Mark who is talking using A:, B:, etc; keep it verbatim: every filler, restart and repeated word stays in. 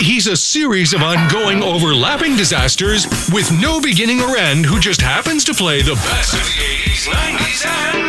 A: He's a series of ongoing overlapping disasters with no beginning or end, who just happens to play the best of the eighties, nineties, and